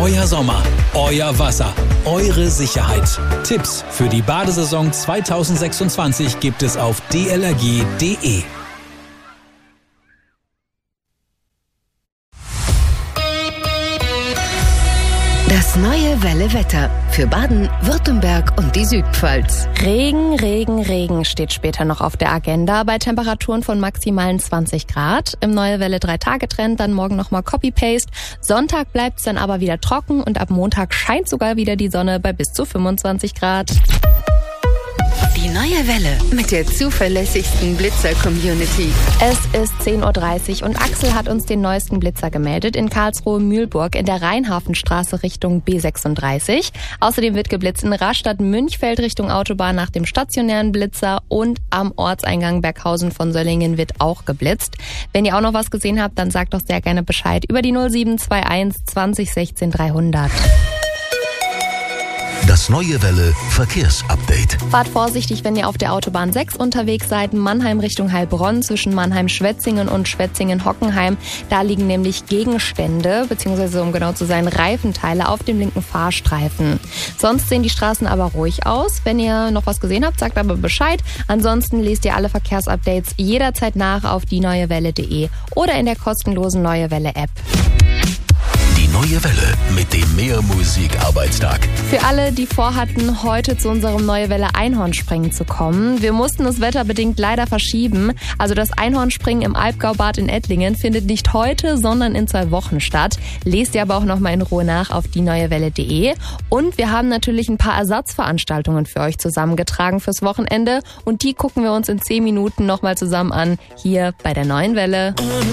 Euer Sommer, euer Wasser, eure Sicherheit. Tipps für die Badesaison 2026 gibt es auf dlrg.de. Das neue Welle-Wetter für Baden, Württemberg und die Südpfalz. Regen, Regen, Regen steht später noch auf der Agenda bei Temperaturen von maximalen 20 Grad. Im Neue Welle 3-Tage-Trend dann morgen nochmal Copy-Paste. Sonntag bleibt's dann aber wieder trocken und ab Montag scheint sogar wieder die Sonne bei bis zu 25 Grad. Die neue Welle mit der zuverlässigsten Blitzer-Community. Es ist 10.30 Uhr und Axel hat uns den neuesten Blitzer gemeldet in Karlsruhe-Mühlburg in der Rheinhafenstraße Richtung B36. Außerdem wird geblitzt in Rastatt-Münchfeld Richtung Autobahn nach dem stationären Blitzer und am Ortseingang Berghausen von Söllingen wird auch geblitzt. Wenn ihr auch noch was gesehen habt, dann sagt doch sehr gerne Bescheid über die 0721 20 16 300. Das neue Welle Verkehrsupdate. Fahrt vorsichtig, wenn ihr auf der Autobahn 6 unterwegs seid. Mannheim Richtung Heilbronn zwischen Mannheim-Schwetzingen und Schwetzingen-Hockenheim. Da liegen nämlich Gegenstände, beziehungsweise um genau zu sein, Reifenteile auf dem linken Fahrstreifen. Sonst sehen die Straßen aber ruhig aus. Wenn ihr noch was gesehen habt, sagt aber Bescheid. Ansonsten lest ihr alle Verkehrsupdates jederzeit nach auf dieneuewelle.de oder in der kostenlosen Neue Welle App. Die neue Welle mit dem Mehrmusik-Arbeitstag. Für alle, die vorhatten, heute zu unserem Neue Welle Einhornspringen zu kommen. Wir mussten es wetterbedingt leider verschieben. Also das Einhornspringen im Albgaubad in Ettlingen findet nicht heute, sondern in 2 Wochen statt. Lest ihr aber auch nochmal in Ruhe nach auf dieneuewelle.de. Und wir haben natürlich ein paar Ersatzveranstaltungen für euch zusammengetragen fürs Wochenende. Und die gucken wir uns in 10 Minuten nochmal zusammen an, hier bei der Neuen Welle.